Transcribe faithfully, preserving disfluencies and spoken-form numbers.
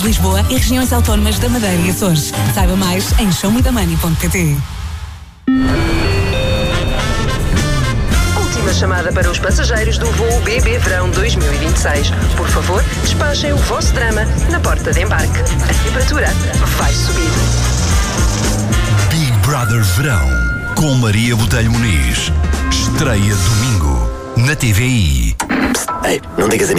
Lisboa e regiões autónomas da Madeira e Açores. Saiba mais em show me the money ponto pt. Última chamada para os passageiros do voo B B Verão dois mil e vinte e seis. Por favor, despachem o vosso drama na porta de embarque. A temperatura vai subir. Big Brother Verão, com Maria Botelho Muniz. Estreia domingo, na T V I. Psst, ei, não digas a ninguém.